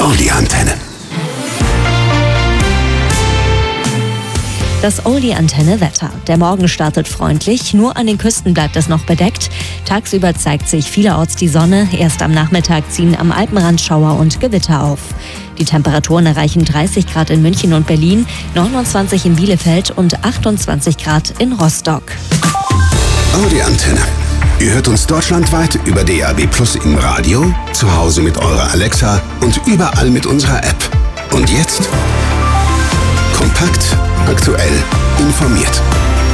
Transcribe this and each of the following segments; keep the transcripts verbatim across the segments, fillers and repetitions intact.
Oldie-Antenne. Das Oldie-Antenne-Wetter. Der Morgen startet freundlich, nur an den Küsten bleibt es noch bedeckt. Tagsüber zeigt sich vielerorts die Sonne, erst am Nachmittag ziehen am Alpenrand Schauer und Gewitter auf. Die Temperaturen erreichen dreißig Grad in München und Berlin, neunundzwanzig in Bielefeld und achtundzwanzig Grad in Rostock. Oldie-Antenne. Ihr hört uns deutschlandweit über D A B Plus im Radio, zu Hause mit eurer Alexa und überall mit unserer App. Und jetzt kompakt, aktuell, informiert.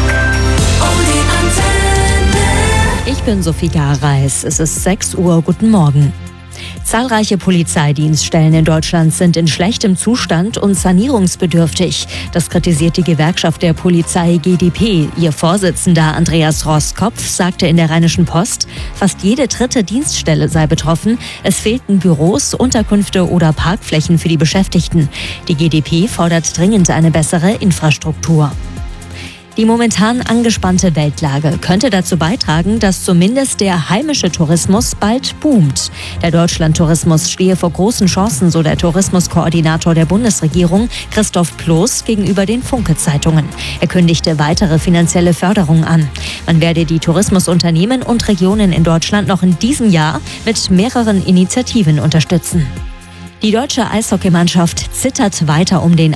Ich bin Sophie Gareis. Es ist sechs Uhr. Guten Morgen. Zahlreiche Polizeidienststellen in Deutschland sind in schlechtem Zustand und sanierungsbedürftig. Das kritisiert die Gewerkschaft der Polizei G D P. Ihr Vorsitzender Andreas Roskopf sagte in der Rheinischen Post, fast jede dritte Dienststelle sei betroffen. Es fehlten Büros, Unterkünfte oder Parkflächen für die Beschäftigten. Die G D P fordert dringend eine bessere Infrastruktur. Die momentan angespannte Weltlage könnte dazu beitragen, dass zumindest der heimische Tourismus bald boomt. Der Deutschlandtourismus stehe vor großen Chancen, so der Tourismuskoordinator der Bundesregierung, Christoph Ploß, gegenüber den Funke-Zeitungen. Er kündigte weitere finanzielle Förderung an. Man werde die Tourismusunternehmen und Regionen in Deutschland noch in diesem Jahr mit mehreren Initiativen unterstützen. Die deutsche Eishockeymannschaft zittert weiter um den